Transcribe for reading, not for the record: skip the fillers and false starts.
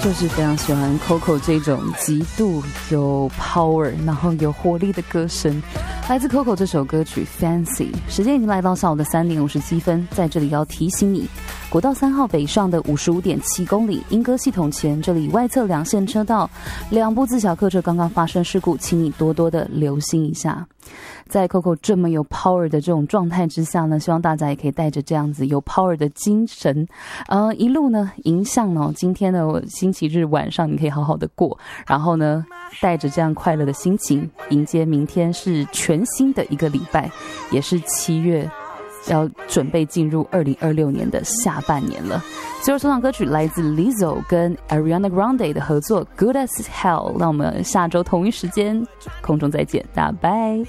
就是非常喜欢 Coco 这种极度有 power 然后有活力的歌声。来自 Coco 这首歌曲 Fancy。 时间已经来到下午的3点57分，在这里要提醒你，国道3号北上的 55.7 公里莺歌系统前，这里外侧2线车道2部自小客车刚刚发生事故，请你多多的留心一下。在 Coco 这么有 power 的这种状态之下呢，希望大家也可以带着这样子有 power 的精神，一路呢迎向呢今天的星期日晚上，你可以好好的过，然后呢带着这样快乐的心情迎接明天是全新的一个礼拜，也是7月要准备进入2026年的下半年了。最后这首歌曲来自 Lizzo 跟 Ariana Grande 的合作 Good as Hell。 那我们下周同一时间空中再见，大家拜。